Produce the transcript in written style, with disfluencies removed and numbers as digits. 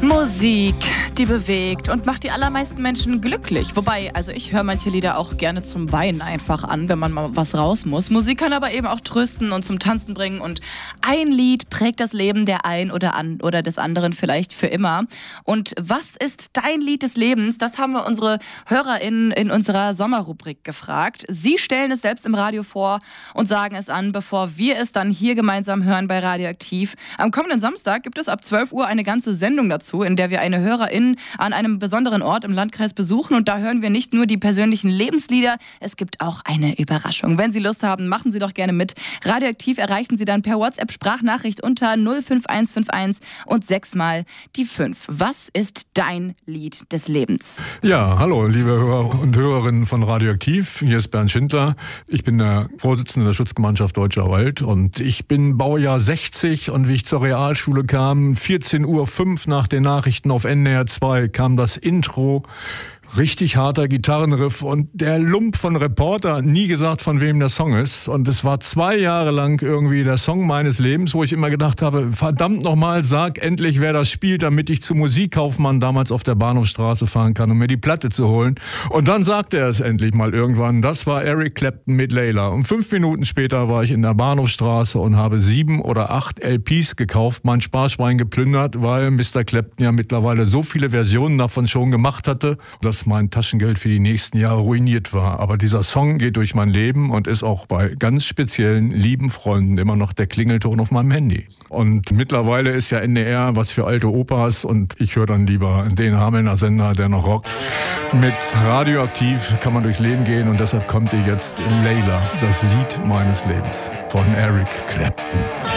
Musik, die bewegt und macht die allermeisten Menschen glücklich. Wobei, also ich höre manche Lieder auch gerne zum Weinen einfach an, wenn man mal was raus muss. Musik kann aber eben auch trösten und zum Tanzen bringen. Und ein Lied prägt das Leben der einen oder des anderen vielleicht für immer. Und was ist dein Lied des Lebens? Das haben wir unsere HörerInnen in unserer Sommerrubrik gefragt. Sie stellen es selbst im Radio vor und sagen es an, bevor wir es dann hier gemeinsam hören bei Radioaktiv. Am kommenden Samstag gibt es ab 12 Uhr eine ganze Sendung dazu, in der wir eine HörerIn an einem besonderen Ort im Landkreis besuchen. Und da hören wir nicht nur die persönlichen Lebenslieder, es gibt auch eine Überraschung. Wenn Sie Lust haben, machen Sie doch gerne mit. Radioaktiv erreichen Sie dann per WhatsApp-Sprachnachricht unter 05151 und 6 mal die 5. Was ist dein Lied des Lebens? Ja, hallo, liebe Hörer und Hörerinnen von Radioaktiv. Hier ist Bernd Schindler. Ich bin der Vorsitzende der Schutzgemeinschaft Deutscher Wald und ich bin Baujahr 60 und wie ich zur Realschule kam, 14:05 Uhr nach den Nachrichten auf NDR 2 kam das Intro. Richtig harter Gitarrenriff und der Lump von Reporter, nie gesagt, von wem der Song ist. Und es war 2 Jahre lang irgendwie der Song meines Lebens, wo ich immer gedacht habe, verdammt nochmal, sag endlich, wer das spielt, damit ich zum Musikkaufmann damals auf der Bahnhofstraße fahren kann, um mir die Platte zu holen. Und dann sagte er es endlich mal irgendwann, das war Eric Clapton mit Layla. Und 5 Minuten später war ich in der Bahnhofstraße und habe 7 oder 8 LPs gekauft, mein Sparschwein geplündert, weil Mr. Clapton ja mittlerweile so viele Versionen davon schon gemacht hatte, dass mein Taschengeld für die nächsten Jahre ruiniert war. Aber dieser Song geht durch mein Leben und ist auch bei ganz speziellen, lieben Freunden immer noch der Klingelton auf meinem Handy. Und mittlerweile ist ja NDR was für alte Opas und ich höre dann lieber den Hamelner Sender, der noch rockt. Mit Radioaktiv kann man durchs Leben gehen und deshalb kommt ihr jetzt in Layla, das Lied meines Lebens von Eric Clapton.